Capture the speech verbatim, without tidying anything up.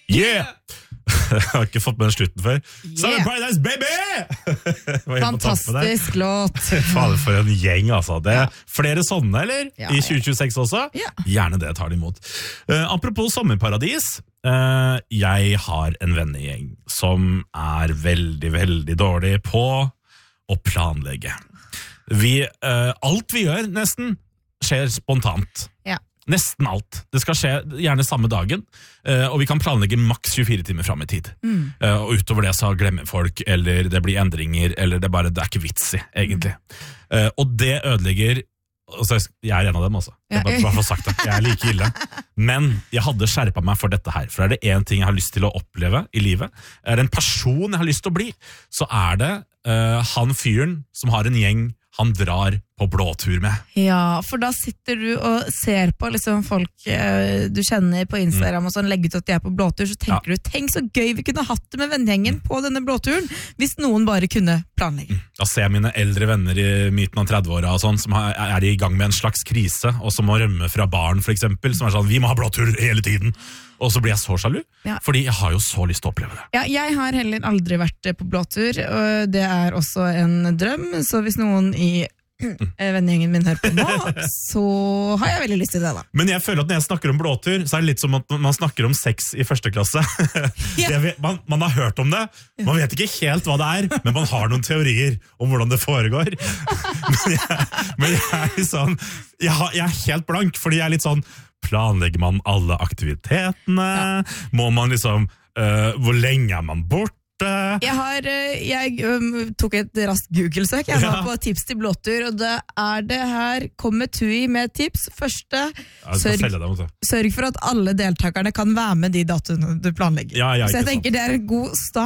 Yeah! Jeg har ikke fått med den slutten før. Yeah. Summer Paradise, baby! Fantastisk låt. Fader, for en gjeng, altså. Det er ja. Flere sånne, eller? Ja, I tjue tjueseks også? Ja. Gjerne det tar de imot. Uh, apropos sommerparadis, uh, jeg har en vennegjeng som er veldig, veldig dårlig på å planlegge. Vi, uh, alt vi gjør, nesten, skjer spontant. Ja. Nesten alt. Det skal skje gjerne samme dagen, uh, og vi kan planlegge maks tjuefire timer frem i tid. Mm. Uh, og utover det så glemmer folk, eller det blir endringer, eller det er bare, det er ikke vits i, egentlig. Uh, og det ødelegger, altså jeg er en av dem også, jeg bare, bare for sagt det, jeg er like ille. Men jeg hadde skjerpet meg for dette her, for er det en ting jeg har lyst til å oppleve i livet, er det en person jeg har lyst til å bli, så er det uh, han fyren som har en gjeng han drar på blåtur med. Ja, for da sitter du og ser på liksom folk eh, du kjenner på Instagram mm. og sånn, legger ut at de er på blåtur, så tenker ja. Du, tenk så gøy vi kunne hatt det med vennegjengen mm. på denne blåturen, hvis noen bare kunne planlegge. Mm. Da ser jeg mine eldre venner i midten av tredve-åra og sånn, som er i gang med en slags krise, og som må rømme fra barn for eksempel, som er sånn, vi må ha blåtur hele tiden. Og så blir jeg så sjalu, ja. Fordi jeg har jo så lyst til å oppleve det. Ja, jeg har heller aldri vært på blåtur, og det er også en drøm, så hvis noen i mm. vennegjengen min hører på nå, så har jeg veldig lyst til det da. Men jeg føler at når jeg snakker om blåtur, så er det litt som at man snakker om sex i første klasse. Ja. vet, man, man har hørt om det, man vet ikke helt hva det er, men man har noen teorier om hvordan det foregår. men, jeg, men jeg er liksom, jeg, har, jeg er helt blank, fordi jeg er litt sånn, planlegger man alle aktivitetene? Ja. Må man liksom, uh, hvor lenge er man borte? Jeg, har, jeg um, tok et raskt Google-søk, jeg var ja. På tips til blåtur, og det er det her, kommer Tui med tips. Første, ja, sørg, deg, sørg for at alle deltakerne kan være med de datoene du planlegger. Ja, ja, så jeg tenker sant. Det er en god start.